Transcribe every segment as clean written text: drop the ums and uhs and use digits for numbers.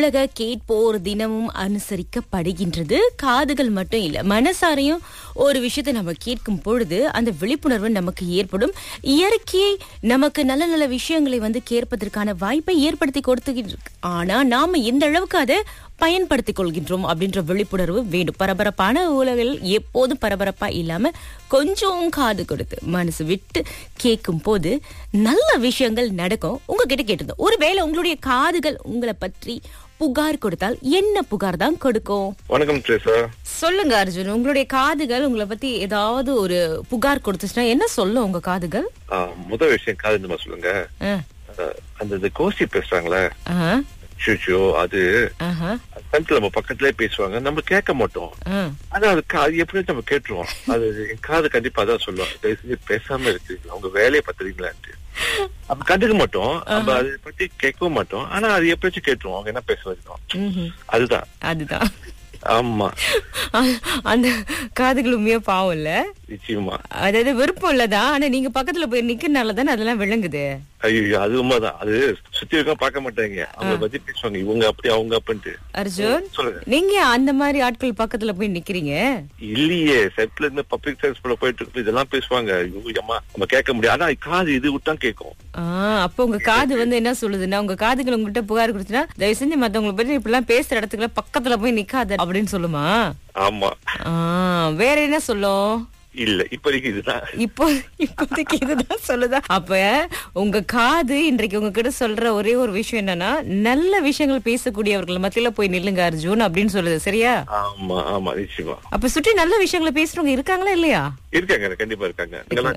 உலக கேட்போர் தினமும் அனுசரிக்கப்படுகின்றது. காதுகள் மட்டும் இல்ல, மனசாரையும் ஒரு விஷயத்தை நம்ம கேட்கும் பொழுது அந்த விழிப்புணர்வு நமக்கு ஏற்படும். இயற்கையை நமக்கு நல்ல நல்ல விஷயங்களை கேட்பதற்கான வாய்ப்பை ஏற்படுத்தி கொடுத்துக்கிட்டு இருக்கு. ஆனா நாம எந்த அளவுக்கு அதை பயன்படுத்திக் கொள்கின்றோம் அப்படின்ற விழிப்புணர்வு வேண்டும். பரபரப்பான உலகில் எப்போதும் பரபரப்பா இல்லாம கொஞ்சம் காது கொடுத்து மனசு விட்டு கேட்கும் போது நல்ல விஷயங்கள் நடக்கும். உங்ககிட்ட கேட்டிருந்தோம், ஒருவேளை உங்களுடைய காதுகள் உங்களை பற்றி புகார் கொடுத்தால் என்ன புகார் தான் கொடுக்கும்? வணக்கம் ட்ரேசா. சொல்லுங்க அர்ஜுன், உங்களுடைய காதுகள் உங்களை பத்தி ஏதாவது ஒரு புகார் கொடுத்துச்சுன்னா என்ன சொல்லும் உங்க காதுகள்? முதல் விஷயம் காது சொல்லுங்க. அந்த கோசி பேசுறாங்களே, அது நம்ம பக்கத்திலே பேசுவாங்க, நம்ம கேட்க மாட்டோம். ஆனா அது எப்படி நம்ம கேட்டுருவோம். அது என் காது கண்டிப்பா தான் சொல்லுவாங்க, பேசாம இருக்கு, அவங்க வேலையை பத்துறீங்களான்ட்டு. அப்ப கண்டுக்க மாட்டோம், நம்ம அதை பத்தி கேட்கவும் மாட்டோம். ஆனா அது எப்படியாச்சும் கேட்டுருவோம், அவங்க என்ன பேச வரைக்கும். அதுதான் ஆமா, அந்த காதுகள் உண்மையா பாவம் இல்ல, நிச்சயமா. அதாவது விருப்பம் இல்லதான், ஆனா நீங்க பக்கத்துல போய் நிக்கிறதுனாலதானே அதெல்லாம் விளங்குது. ஐயோ, அது உண்மைதான். அது சுத்தி இருக்க பார்க்க மாட்டாங்க, அவங்க பத்தி பேசுவாங்க, இவங்க அப்படி அவங்க அப்படின்ட்டு. அர்ஜுன், நீங்க அந்த மாதிரி ஆட்கள் பக்கத்துல போய் நிக்கிறீங்க இல்லையே? செட்ல இருந்து பப்ளிக் டிரான்ஸ்போர்ட்ல போயிட்டு இருக்கு, இதெல்லாம் பேசுவாங்க, நம்ம கேட்க முடியாது. ஆனா காது இது விட்டா கேட்கும். அப்ப உங்க காது என்ன சொல்லுதுன்னா, உங்க காதுகள் உங்ககிட்ட புகார் கொடுத்துன்னா, தயவு செஞ்சு மத்தவங்களை பத்தி இப்படி எல்லாம் பேசுற இடத்துக்குள்ள பக்கத்துல போய் நிக்காத அப்படின்னு சொல்லுமா? ஆமா. வேற என்ன சொல்லும்? இல்ல, இப்போதைக்கு இதுதான் சொல்லுதா? அப்ப உங்க காது இன்றைக்கு உங்ககிட்ட சொல்ற ஒரே ஒரு விஷயம் என்னன்னா, நல்ல விஷயங்கள் பேசக்கூடியவர்கள் மத்தியில போய் நில்லுங்க அர்ஜுன் அப்படின்னு சொல்லுது. சரியா? ஆமா ஆமா, நிச்சயமா. அப்ப சுற்றி நல்ல விஷயங்களை பேசுறவங்க இருக்காங்களா இல்லையா? இருக்காங்க, கண்டிப்பா இருக்காங்க.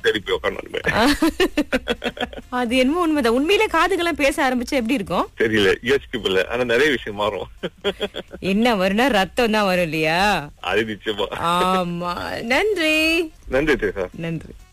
அது என்னமோ உண்மைதான். உண்மையிலே காதுகள்லாம் பேச ஆரம்பிச்சா எப்படி இருக்கும் தெரியல, யோசிக்கல. ஆனா நிறைய விஷயம் மாறும். என்ன வரும்னா ரத்தம் தான் வரும் இல்லையா? அது நிச்சயமா. ஆமா. நன்றி. நன்றி. நன்றி.